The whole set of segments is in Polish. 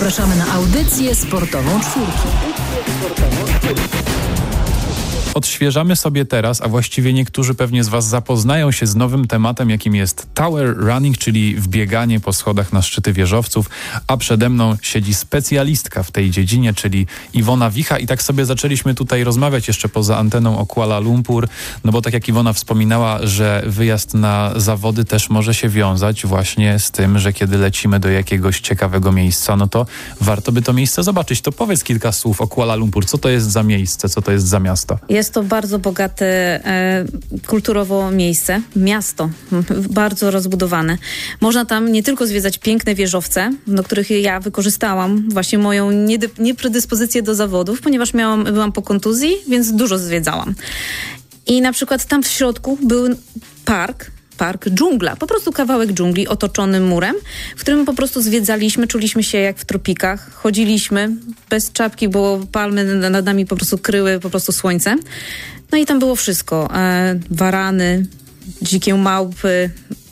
Zapraszamy na audycję sportową Czwórki. Odświeżamy sobie teraz, a właściwie niektórzy pewnie z Was zapoznają się z nowym tematem, jakim jest tower running, czyli wbieganie po schodach na szczyty wieżowców, a przede mną siedzi specjalistka w tej dziedzinie, czyli Iwona Wicha, i tak sobie zaczęliśmy tutaj rozmawiać jeszcze poza anteną o Kuala Lumpur, no bo tak jak Iwona wspominała, że wyjazd na zawody też może się wiązać właśnie z tym, że kiedy lecimy do jakiegoś ciekawego miejsca, no to warto by to miejsce zobaczyć. To powiedz kilka słów o Kuala Lumpur. Co to jest za miejsce? Co to jest za miasto? Jest to bardzo bogate kulturowo miejsce, miasto, bardzo rozbudowane. Można tam nie tylko zwiedzać piękne wieżowce, do których ja wykorzystałam właśnie moją niepredyspozycję do zawodów, ponieważ byłam po kontuzji, więc dużo zwiedzałam. I na przykład tam w środku był park dżungla, po prostu kawałek dżungli otoczony murem, w którym po prostu zwiedzaliśmy, czuliśmy się jak w tropikach, chodziliśmy bez czapki, bo palmy nad nami po prostu kryły po prostu słońce. No i tam było wszystko. Warany, dzikie małpy,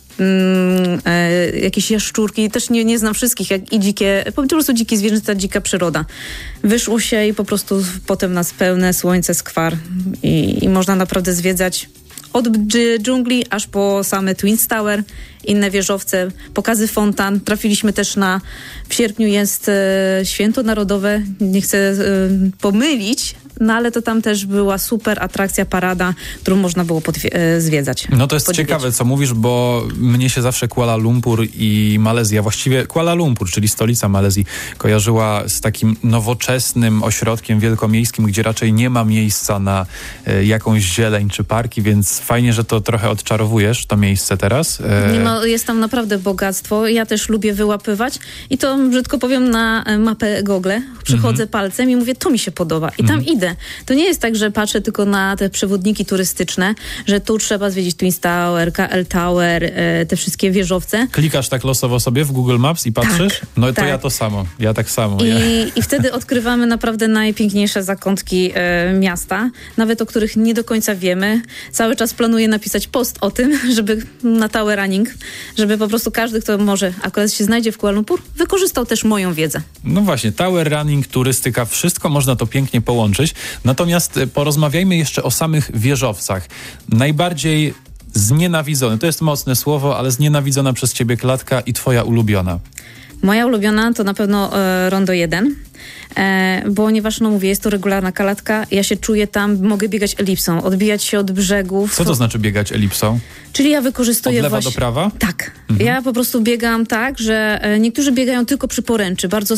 jakieś jaszczurki, też nie znam wszystkich, jak i po prostu dzikie zwierzęta, dzika przyroda. Wyszło się i po prostu potem nas pełne słońce, skwar i można naprawdę zwiedzać od dżungli aż po same Twin Tower, inne wieżowce, pokazy fontan. Trafiliśmy też w sierpniu jest Święto Narodowe, nie chcę pomylić, no ale to tam też była super atrakcja, parada, którą można było zwiedzać. No to jest ciekawe, co mówisz, bo mnie się zawsze Kuala Lumpur i Malezja, właściwie Kuala Lumpur, czyli stolica Malezji, kojarzyła z takim nowoczesnym ośrodkiem wielkomiejskim, gdzie raczej nie ma miejsca na jakąś zieleń czy parki, więc fajnie, że to trochę odczarowujesz, to miejsce teraz. No, jest tam naprawdę bogactwo. Ja też lubię wyłapywać i to, brzydko powiem, na mapę Google. Przychodzę palcem i mówię, to mi się podoba. I tam idę. To nie jest tak, że patrzę tylko na te przewodniki turystyczne, że tu trzeba zwiedzić Twin Tower, KL Tower, te wszystkie wieżowce. Klikasz tak losowo sobie w Google Maps i patrzysz? Tak, no to tak. ja to samo. Ja tak samo. I wtedy odkrywamy naprawdę najpiękniejsze zakątki miasta, nawet o których nie do końca wiemy. Cały czas planuję napisać post o tym, żeby na tower running, żeby po prostu każdy, kto może akurat się znajdzie w Kuala Lumpur, wykorzystał też moją wiedzę. No właśnie, tower running, turystyka, wszystko można to pięknie połączyć. Natomiast porozmawiajmy jeszcze o samych wieżowcach. Najbardziej znienawidzony, to jest mocne słowo, ale znienawidzona przez ciebie klatka i twoja ulubiona. Moja ulubiona to na pewno Rondo 1. Ponieważ, no mówię, jest to regularna klatka, ja się czuję tam, mogę biegać elipsą, odbijać się od brzegów. Co to znaczy biegać elipsą? Czyli ja wykorzystuję od lewa do prawa? Tak. Ja po prostu biegam tak, że niektórzy biegają tylko przy poręczy, bardzo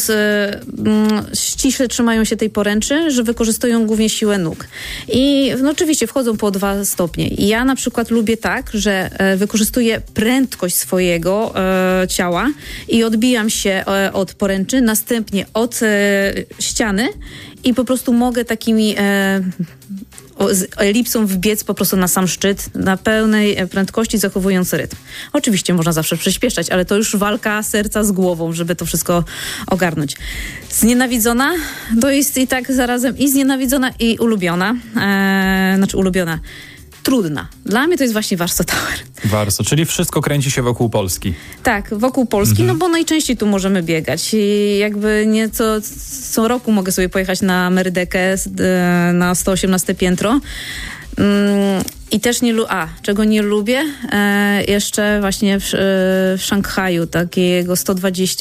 ściśle trzymają się tej poręczy, że wykorzystują głównie siłę nóg. I no, oczywiście wchodzą po 2 stopnie. I ja na przykład lubię tak, że wykorzystuję prędkość swojego ciała i odbijam się od poręczy, następnie od ściany i po prostu mogę takimi z elipsą wbiec po prostu na sam szczyt, na pełnej prędkości, zachowując rytm. Oczywiście można zawsze przyspieszać, ale to już walka serca z głową, żeby to wszystko ogarnąć. Znienawidzona to jest i tak zarazem i znienawidzona, i ulubiona. Ulubiona. Trudna. Dla mnie to jest właśnie Warsaw Tower. Warsaw, czyli wszystko kręci się wokół Polski. Tak, wokół Polski, no bo najczęściej tu możemy biegać. I jakby co roku mogę sobie pojechać na Merydekę na 118 piętro. I też czego nie lubię, jeszcze właśnie w Szanghaju, takiego 120